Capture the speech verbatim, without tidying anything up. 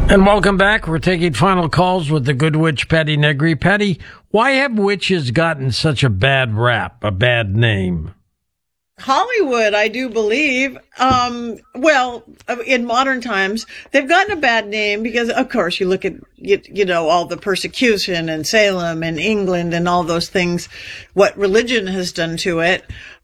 And welcome back. We're taking final calls with the good witch, Patti Negri. Patti, why have witches gotten such a bad rap, a bad name? Hollywood, I do believe. Um, well, in modern times, they've gotten a bad name because, of course, you look at, you, you know, all the persecution in Salem and England and all those things, what religion has done to it.